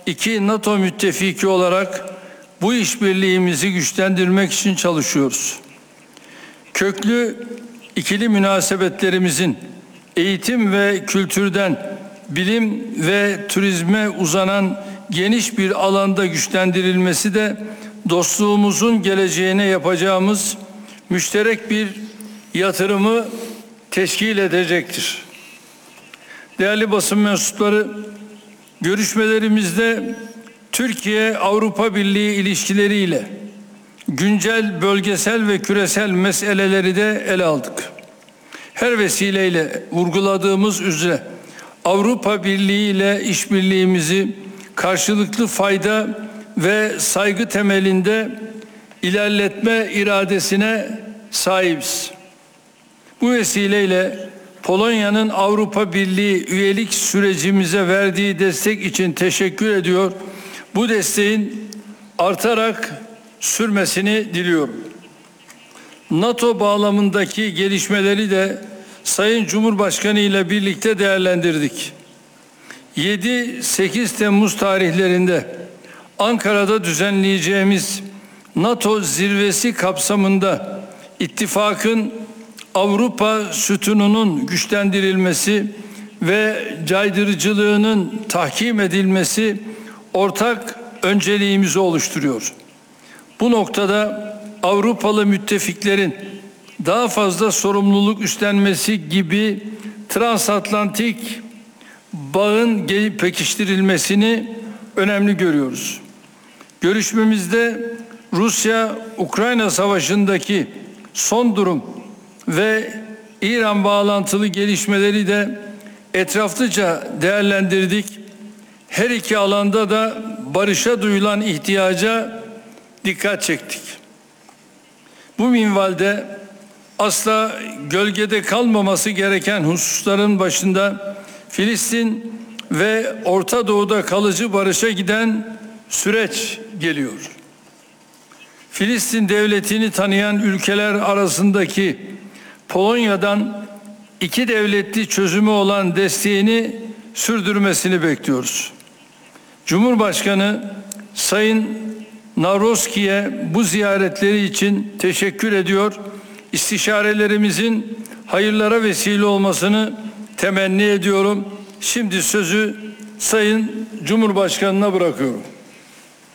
iki NATO müttefiki olarak bu işbirliğimizi güçlendirmek için çalışıyoruz. Köklü ikili münasebetlerimizin eğitim ve kültürden bilim ve turizme uzanan geniş bir alanda güçlendirilmesi de dostluğumuzun geleceğine yapacağımız müşterek bir yatırımı teşkil edecektir. Değerli basın mensupları, görüşmelerimizde Türkiye-Avrupa Birliği ilişkileriyle güncel bölgesel ve küresel meseleleri de ele aldık. Her vesileyle vurguladığımız üzere Avrupa Birliği ile işbirliğimizi karşılıklı fayda ve saygı temelinde ilerletme iradesine sahibiz. Bu vesileyle Polonya'nın Avrupa Birliği üyelik sürecimize verdiği destek için teşekkür ediyor. Bu desteğin artarak sürmesini diliyorum. NATO bağlamındaki gelişmeleri de Sayın Cumhurbaşkanı ile birlikte değerlendirdik. 7-8 Temmuz tarihlerinde Ankara'da düzenleyeceğimiz NATO zirvesi kapsamında ittifakın Avrupa sütununun güçlendirilmesi ve caydırıcılığının tahkim edilmesi ortak önceliğimizi oluşturuyor. Bu noktada Avrupalı müttefiklerin daha fazla sorumluluk üstlenmesi gibi transatlantik bağın pekiştirilmesini önemli görüyoruz. Görüşmemizde Rusya-Ukrayna savaşındaki son durum ve İran bağlantılı gelişmeleri de etraflıca değerlendirdik. Her iki alanda da barışa duyulan ihtiyaca dikkat çektik. Bu minvalde asla gölgede kalmaması gereken hususların başında Filistin ve Orta Doğu'da kalıcı barışa giden süreç geliyor. Filistin devletini tanıyan ülkeler arasındaki Polonya'dan iki devletli çözümü olan desteğini sürdürmesini bekliyoruz. Cumhurbaşkanı Sayın Nawrocki'ye bu ziyaretleri için teşekkür ediyor. İstişarelerimizin hayırlara vesile olmasını temenni ediyorum. Şimdi sözü Sayın Cumhurbaşkanı'na bırakıyorum.